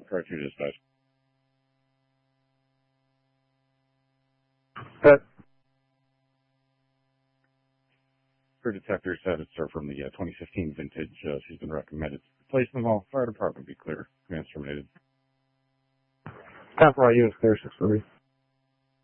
Cartridge dispatch. Her detector said it's her from the 2015 vintage. She's been recommended replacement. All fire department be clear. Command's terminated. Temporary unit clear 630.